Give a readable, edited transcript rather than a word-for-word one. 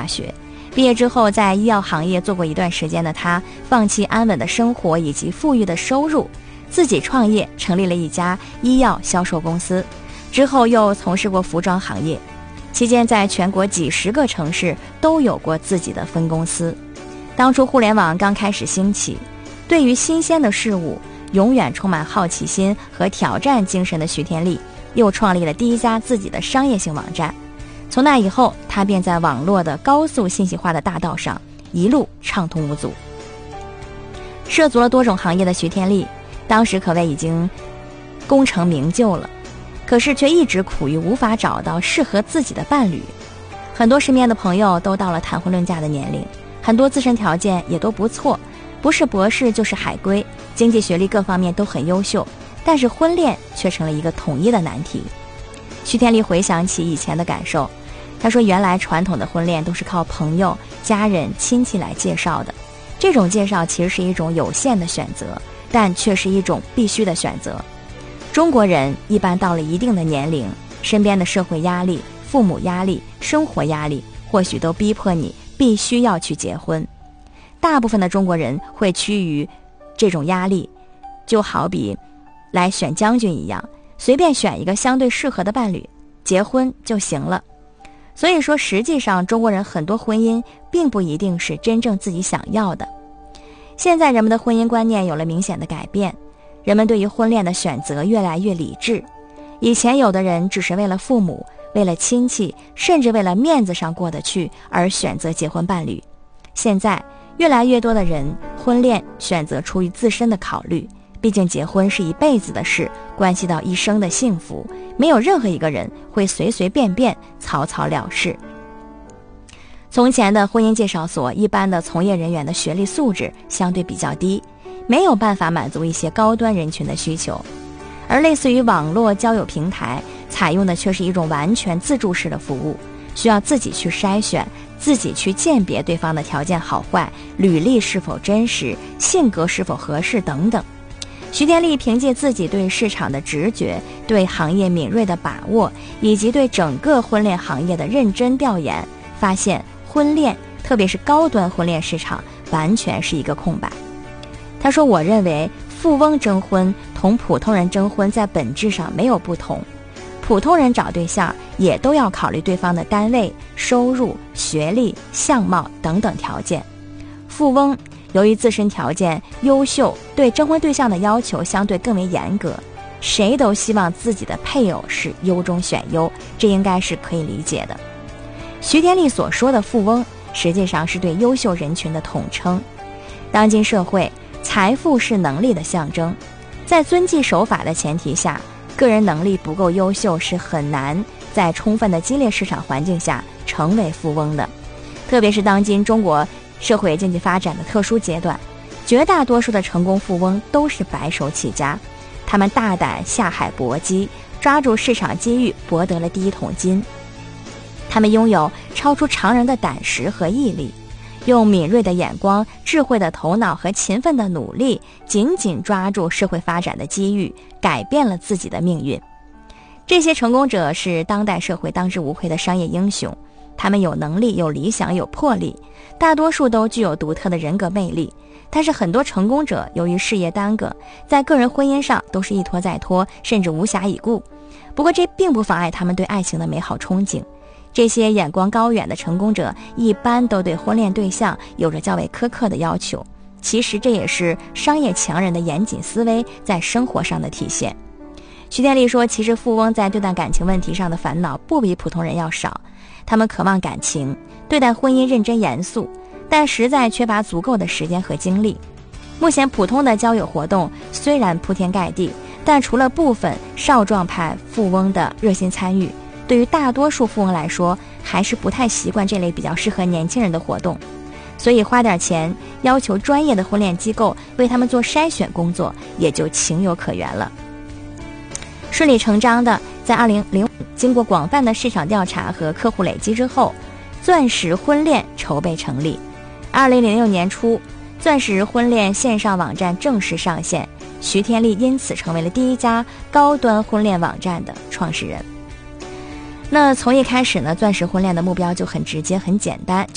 学。毕业之后，在医药行业做过一段时间的他，放弃安稳的生活以及富裕的收入，自己创业，成立了一家医药销售公司。之后又从事过服装行业，期间在全国几十个城市都有过自己的分公司。当初互联网刚开始兴起，对于新鲜的事物永远充满好奇心和挑战精神的徐天利，又创立了第一家自己的商业性网站。从那以后，他便在网络的高速信息化的大道上一路畅通无阻。涉足了多种行业的徐天利，当时可谓已经功成名就了，可是却一直苦于无法找到适合自己的伴侣。很多身边的朋友都到了谈婚论嫁的年龄，很多自身条件也都不错，不是博士就是海归，经济学历各方面都很优秀，但是婚恋却成了一个统一的难题。徐天利回想起以前的感受，他说原来传统的婚恋都是靠朋友、家人、亲戚来介绍的，这种介绍其实是一种有限的选择，但却是一种必须的选择。中国人一般到了一定的年龄，身边的社会压力、父母压力、生活压力，或许都逼迫你必须要去结婚。大部分的中国人会趋于这种压力，就好比来选将军一样，随便选一个相对适合的伴侣，结婚就行了。所以说，实际上中国人很多婚姻并不一定是真正自己想要的。现在人们的婚姻观念有了明显的改变，人们对于婚恋的选择越来越理智。以前有的人只是为了父母、为了亲戚，甚至为了面子上过得去而选择结婚伴侣。现在越来越多的人婚恋选择出于自身的考虑，毕竟结婚是一辈子的事，关系到一生的幸福，没有任何一个人会随随便便草草了事。从前的婚姻介绍所一般的从业人员的学历素质相对比较低，没有办法满足一些高端人群的需求，而类似于网络交友平台采用的却是一种完全自助式的服务，需要自己去筛选，自己去鉴别对方的条件好坏、履历是否真实、性格是否合适等等。徐天利凭借自己对市场的直觉、对行业敏锐的把握，以及对整个婚恋行业的认真调研，发现婚恋，特别是高端婚恋市场完全是一个空白。他说，我认为富翁征婚同普通人征婚在本质上没有不同，普通人找对象也都要考虑对方的单位、收入、学历、相貌等等条件。富翁由于自身条件优秀，对征婚对象的要求相对更为严格，谁都希望自己的配偶是优中选优，这应该是可以理解的。徐天利所说的富翁，实际上是对优秀人群的统称。当今社会，财富是能力的象征，在遵纪守法的前提下，个人能力不够优秀是很难在充分的激烈市场环境下成为富翁的。特别是当今中国社会经济发展的特殊阶段，绝大多数的成功富翁都是白手起家，他们大胆下海搏击，抓住市场机遇，博得了第一桶金。他们拥有超出常人的胆识和毅力，用敏锐的眼光、智慧的头脑和勤奋的努力，紧紧抓住社会发展的机遇，改变了自己的命运。这些成功者是当代社会当之无愧的商业英雄，他们有能力、有理想、有魄力，大多数都具有独特的人格魅力。但是很多成功者由于事业耽搁，在个人婚姻上都是一拖再拖，甚至无暇以顾。不过这并不妨碍他们对爱情的美好憧憬。这些眼光高远的成功者一般都对婚恋对象有着较为苛刻的要求，其实这也是商业强人的严谨思维在生活上的体现。徐天利说，其实富翁在对待感情问题上的烦恼不比普通人要少，他们渴望感情，对待婚姻认真严肃，但实在缺乏足够的时间和精力。目前普通的交友活动虽然铺天盖地，但除了部分少壮派富翁的热心参与，对于大多数富翁来说，还是不太习惯这类比较适合年轻人的活动，所以花点钱要求专业的婚恋机构为他们做筛选工作，也就情有可原了。顺理成章的，在2005经过广泛的市场调查和客户累积之后，钻石婚恋筹备成立。2006年初，钻石婚恋线上网站正式上线，徐天利因此成为了第一家高端婚恋网站的创始人。那从一开始呢，钻石婚恋的目标就很直接很简单，